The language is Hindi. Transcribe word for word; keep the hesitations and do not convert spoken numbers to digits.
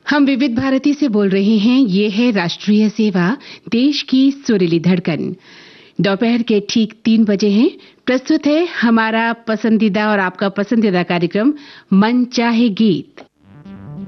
हम विविध भारती से बोल रहे हैं। ये है राष्ट्रीय सेवा, देश की सुरीली धड़कन। दोपहर के ठीक तीन बजे हैं। प्रस्तुत है हमारा पसंदीदा और आपका पसंदीदा कार्यक्रम मन चाहे गीत।